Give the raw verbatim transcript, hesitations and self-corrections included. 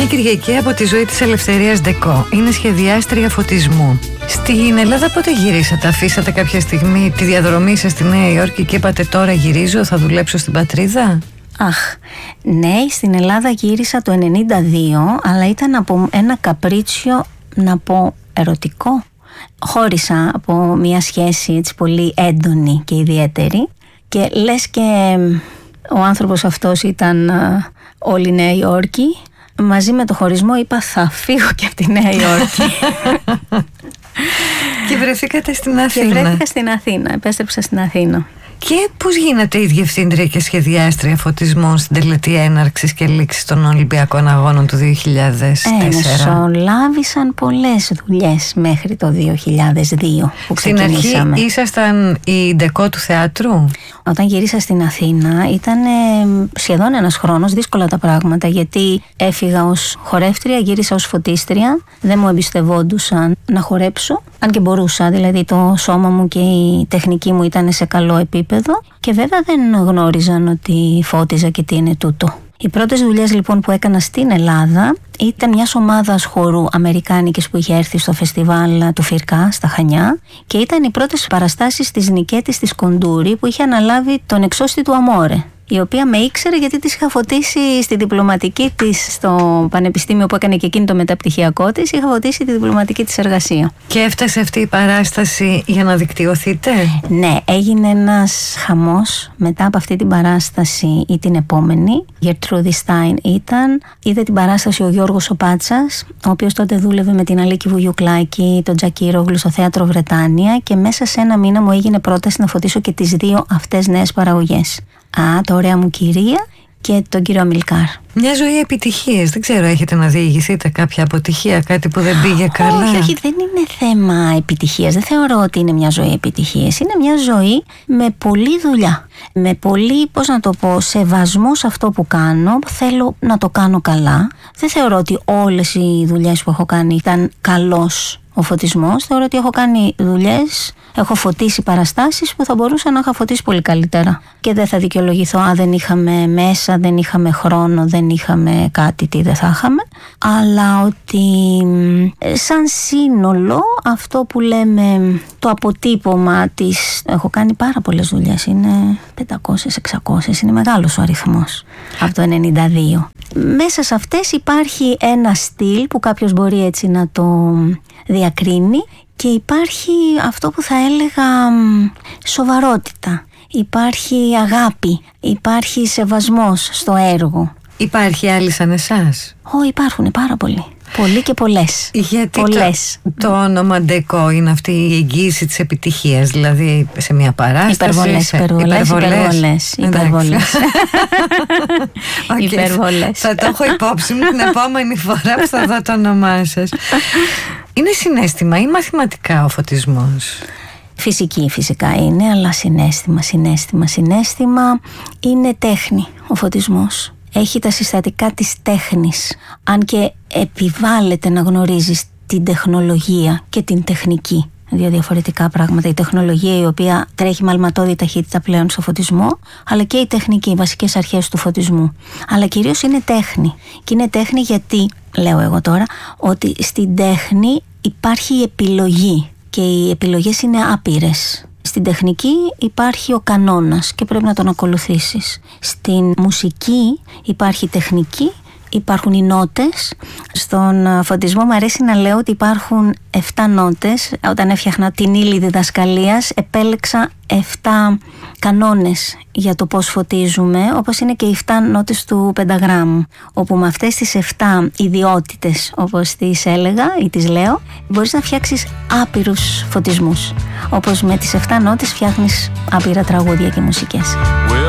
Κυριακή από τη ζωή της Ελευθερίας Ντεκό. Είναι σχεδιάστρια φωτισμού. Στην Ελλάδα πότε γυρίσατε? Αφήσατε κάποια στιγμή τη διαδρομή σας στη Νέα Υόρκη και είπατε τώρα γυρίζω, θα δουλέψω στην πατρίδα? Αχ, ναι, στην Ελλάδα γύρισα το ενενήντα δύο, αλλά ήταν από ένα καπρίτσιο, να πω, ερωτικό. Χώρισα από μια σχέση έτσι πολύ έντονη και ιδιαίτερη και λες και ο άνθρωπος αυτός ήταν όλη η Νέα Υόρκη. Μαζί με το χωρισμό είπα θα φύγω και από τη Νέα Υόρκη. Και βρεθήκατε στην Αθήνα. Και βρέθηκα στην Αθήνα, επέστρεψα στην Αθήνα. Και πώς γίνεται η διευθύντρια και σχεδιάστρια φωτισμών στην τελετή έναρξης και λήξης των Ολυμπιακών Αγώνων του δύο χιλιάδες τέσσερα? Ε, μεσολάβησαν πολλές δουλειές μέχρι το δύο χιλιάδες δύο που ξεκινήσαμε. Στην αρχή ήσασταν η Ντεκό του θεάτρου? Όταν γύρισα στην Αθήνα ήταν σχεδόν ένας χρόνος, δύσκολα τα πράγματα, γιατί έφυγα ως χορεύτρια, γύρισα ως φωτίστρια, δεν μου εμπιστευόντουσαν να χορέψω, αν και μπορούσα, δηλαδή το σώμα μου και η τεχνική μου ήταν σε καλό επίπεδο και βέβαια δεν γνώριζαν ότι φώτιζα και τι είναι τούτο. Οι πρώτες δουλειές λοιπόν που έκανα στην Ελλάδα ήταν μιας ομάδας χορού αμερικάνικης που είχε έρθει στο φεστιβάλ του Φυρκά στα Χανιά και ήταν οι πρώτες παραστάσεις της Νικέτης της Κοντούρη που είχε αναλάβει τον εξώστη του Αμόρε, η οποία με ήξερε γιατί της είχα φωτίσει στη διπλωματική της στο πανεπιστήμιο που έκανε και εκείνη το μεταπτυχιακό της, είχα φωτίσει τη διπλωματική της εργασία. Και έφτασε αυτή η παράσταση για να δικτυωθείτε? Ναι, έγινε ένας χαμός μετά από αυτή την παράσταση ή την επόμενη. Γερτρούδη Στάιν ήταν, είδε την παράσταση ο Γιώργος ο Πάτσας, ο οποίος τότε δούλευε με την Αλίκη Βουγιουκλάκη, τον Τζακίρογλου στο Θέατρο Βρετάνια και μέσα σε ένα μήνα μου έγινε πρόταση να φωτίσω και τις δύο αυτές νέες παραγωγές. Α, το Ωραία μου κυρία και τον κύριο Αμιλκάρ. Μια ζωή επιτυχίες. Δεν ξέρω, έχετε να διηγηθείτε κάποια αποτυχία, κάτι που δεν πήγε καλά? Όχι, όχι, δεν είναι θέμα επιτυχίας. Δεν θεωρώ ότι είναι μια ζωή επιτυχίες. Είναι μια ζωή με πολλή δουλειά. Με πολύ, πώς να το πω, σεβασμό σε αυτό που κάνω. Θέλω να το κάνω καλά. Δεν θεωρώ ότι όλες οι δουλειές που έχω κάνει ήταν καλός ο φωτισμός. Θεωρώ ότι έχω κάνει δουλειές, έχω φωτίσει παραστάσεις που θα μπορούσα να είχα φωτίσει πολύ καλύτερα. Και δεν θα δικαιολογηθώ, α, δεν είχαμε μέσα, δεν είχαμε χρόνο, δεν είχαμε κάτι, τι δεν θα είχαμε. Αλλά ότι σαν σύνολο αυτό που λέμε το αποτύπωμα της, έχω κάνει πάρα πολλές δουλειές, είναι πεντακόσιες εξακόσιες, είναι μεγάλος ο αριθμός από το ενενήντα δύο. Μέσα σε αυτές υπάρχει ένα στυλ που κάποιος μπορεί έτσι να το διακρίνει και υπάρχει αυτό που θα έλεγα σοβαρότητα, υπάρχει αγάπη, υπάρχει σεβασμός στο έργο. Υπάρχει άλλοι σαν εσάς? Ω, υπάρχουν πάρα πολλοί. Πολλοί και πολλές. Γιατί πολλές. Το, το όνομα Ντεκό είναι αυτή η εγγύηση της επιτυχίας, δηλαδή σε μια παράσταση. Υπερβολές, σε... υπερβολές, υπερβολές. Υπερβολές. Okay. Υπερβολές. Θα το έχω υπόψη μου την επόμενη φορά που θα δω το όνομά σας. Είναι συναίσθημα ή μαθηματικά ο φωτισμός? Φυσική φυσικά είναι, αλλά συναίσθημα, συναίσθημα, συναίσθημα είναι τέχνη ο φωτισμός. Έχει τα συστατικά της τέχνης, αν και επιβάλλεται να γνωρίζεις την τεχνολογία και την τεχνική. Δύο διαφορετικά πράγματα. Η τεχνολογία η οποία τρέχει με αλματώδη ταχύτητα πλέον στο φωτισμό, αλλά και η τεχνική, οι βασικές αρχές του φωτισμού. Αλλά κυρίως είναι τέχνη. Και είναι τέχνη γιατί, λέω εγώ τώρα, ότι στην τέχνη υπάρχει η επιλογή και οι επιλογές είναι άπειρες. Στην τεχνική υπάρχει ο κανόνας και πρέπει να τον ακολουθήσεις. Στην μουσική υπάρχει τεχνική, υπάρχουν οι νότες. Στον φωτισμό μου αρέσει να λέω ότι υπάρχουν εφτά νότες. Όταν έφτιαχνα την ύλη διδασκαλίας επέλεξα εφτά κανόνες για το πώς φωτίζουμε, όπως είναι και οι εφτά νότες του πενταγράμμου, όπου με αυτές τις εφτά ιδιότητες, όπως τις έλεγα ή τις λέω, μπορείς να φτιάξεις άπειρους φωτισμούς, όπως με τις εφτά νότες φτιάχνεις άπειρα τραγούδια και μουσικές.